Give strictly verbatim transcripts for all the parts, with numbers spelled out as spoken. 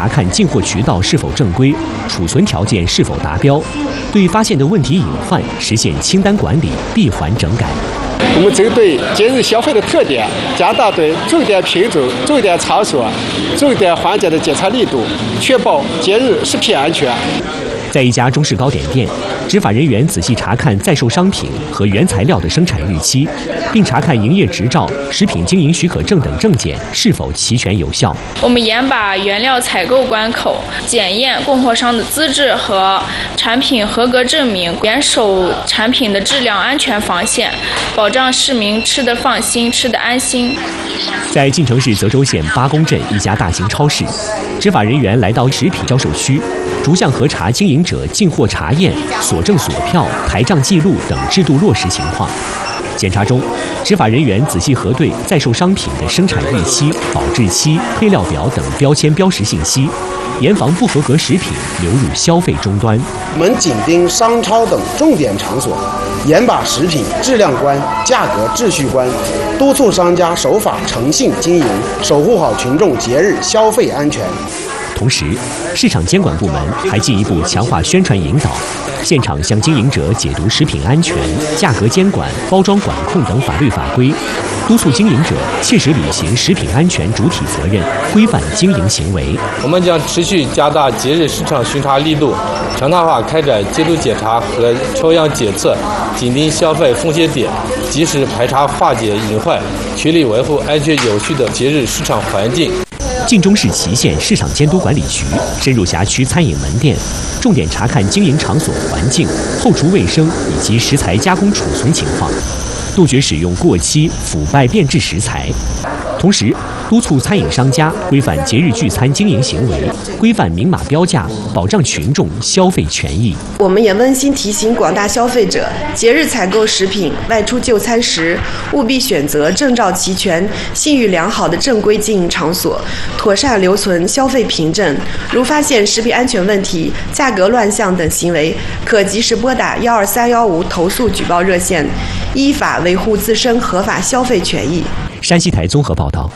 查看进货渠道是否正规，储存条件是否达标，对发现的问题隐患实现清单管理，闭环整改。 我们针对节日消费的特点，加大对重点品种、重点场所、重点环节的检查力度，确保节日食品安全。 在一家中式糕点店，执法人员仔细查看在售商品和原材料的生产日期，并查看营业执照、食品经营许可证等证件是否齐全有效。 我们严把原料采购关口，检验供货商的资质和产品合格证明，严守产品的质量安全防线，保障市民吃得放心、吃得安心。 在晋城市泽州县八公镇一家大型超市，执法人员来到食品销售区，逐项核查经营者进货查验、锁证锁票、台账记录等制度落实情况。检查中，执法人员仔细核对在售商品的生产日期、保质期、配料表等标签标识信息，严防不合格食品流入消费终端。 我们紧盯商超等重点场所，严把食品质量关、价格秩序关，督促商家守法诚信经营，守护好群众节日消费安全。 同时，市场监管部门还进一步强化宣传引导，现场向经营者解读食品安全、价格监管、包装管控等法律法规，督促经营者切实履行食品安全主体责任，规范经营行为。 我们将持续加大节日市场巡查力度，常态化开展街头检查和抽样检测，紧盯消费风险点，及时排查化解隐患，全力维护安全有序的节日市场环境。 晋中市祁县市场监督管理局深入辖区餐饮门店，重点查看经营场所环境、后厨卫生以及食材加工储存情况，杜绝使用过期、腐败变质食材。同时，督促餐饮商家规范节日聚餐经营行为，规范明码标价，保障群众消费权益。 我们也温馨提醒广大消费者，节日采购食品、外出就餐时，务必选择证照齐全、信誉良好的正规经营场所，妥善留存消费凭证。如发现食品安全问题、价格乱象等行为，可及时拨打幺二三幺五投诉举报热线，依法维护自身合法消费权益。 山西台综合报道。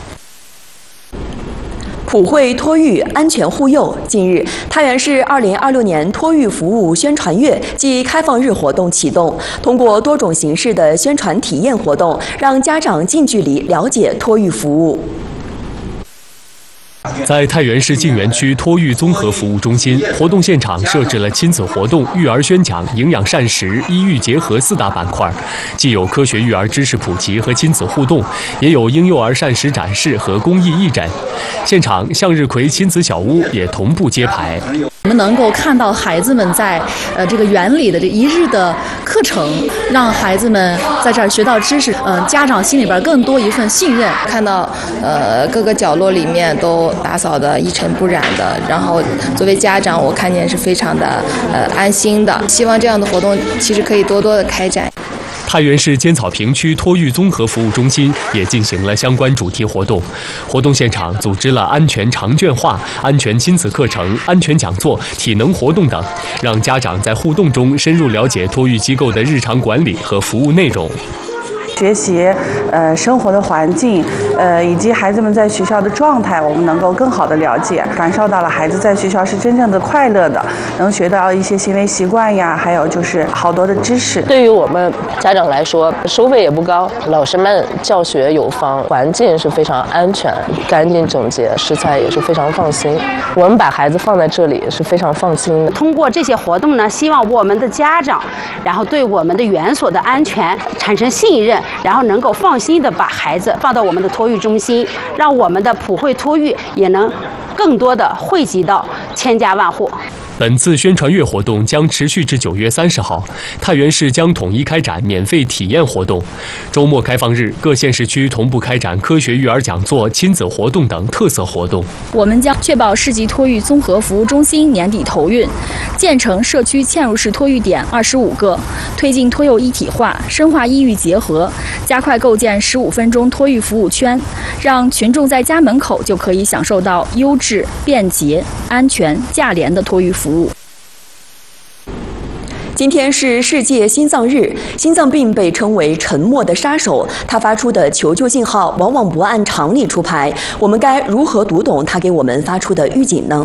普惠托育，安全护幼。近日，太原市二零二六年托育服务宣传月暨开放日活动启动，通过多种形式的宣传体验活动，让家长近距离了解托育服务。 在太原市静园区托育综合服务中心，活动现场设置了亲子活动、育儿宣讲、营养膳食、医育结合四大板块，既有科学育儿知识普及和亲子互动，也有婴幼儿膳食展示和公益义诊。现场，向日葵亲子小屋也同步揭牌。 我们能够看到孩子们在呃这个园里的这一日的课程，让孩子们在这儿学到知识，嗯、呃，家长心里边更多一份信任。 看到呃各个角落里面都打扫的一尘不染的，然后作为家长，我看见是非常的呃安心的。希望这样的活动其实可以多多的开展。 太原市尖草坪区托育综合服务中心也进行了相关主题活动，活动现场组织了安全长卷画、安全亲子课程、安全讲座、体能活动等，让家长在互动中深入了解托育机构的日常管理和服务内容。 学习，呃，生活的环境，呃，以及孩子们在学校的状态，我们能够更好的了解，感受到了孩子在学校是真正的快乐的，能学到一些行为习惯呀，还有就是好多的知识。 对于我们家长来说，收费也不高，老师们教学有方，环境是非常安全、干净整洁，食材也是非常放心。我们把孩子放在这里是非常放心的。 通过这些活动呢，希望我们的家长，然后对我们的园所的安全产生信任。然后能够放心的把孩子放到我们的托育中心，让我们的普惠托育也能更多的惠及到千家万户。 本次宣传月活动将持续至九月三十号，太原市将统一开展免费体验活动。周末开放日，各县市区同步开展科学育儿讲座、亲子活动等特色活动。 我们将确保市级托育综合服务中心年底投运，建成社区嵌入式托育点二十五个，推进托幼一体化，深化医育结合，加快构建十五分钟托育服务圈，让群众在家门口就可以享受到优质、便捷、安全、价廉的托育服务。 今天是世界心脏日，心脏病被称为沉默的杀手，它发出的求救信号往往不按常理出牌。我们该如何读懂它给我们发出的预警呢？